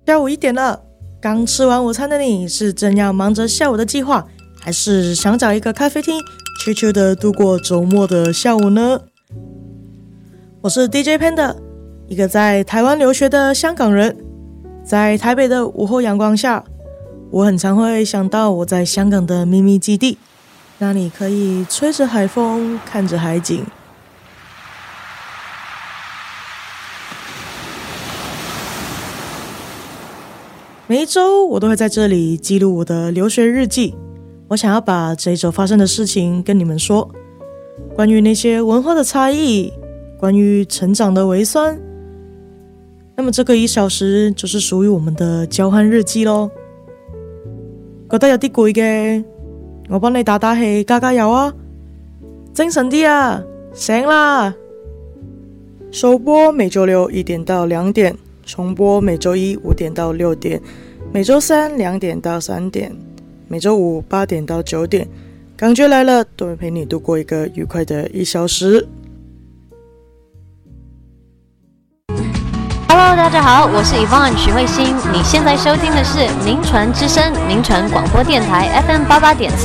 下午1点了，刚吃完午餐的你是正要忙着下午的计划，还是想找一个咖啡厅悄悄的度过周末的下午呢？我是 DJ Panda， 一个在台湾留学的香港人。在台北的午后阳光下，我很常会想到我在香港的秘密基地，那里可以吹着海风，看着海景。每一周我都会在这里记录我的留学日记，我想要把这一周发生的事情跟你们说，关于那些文化的差异，关于成长的微酸。那么这个1小时就是属于我们的交换日記咯。覺得有啲攰嘅，我幫你打打氣，加加油啊！精神啲啊，醒啦！首播每周6 1點到2點，重播每周1 5點到6點，每周3 2點到3點，每周5 8點到9點。感覺來了，都會陪你度過一個愉快的1小時。 Hello， 大家好，我是 Yvonne 许慧欣。你现在收听的是名传之声，名传广播电台 FM 88.3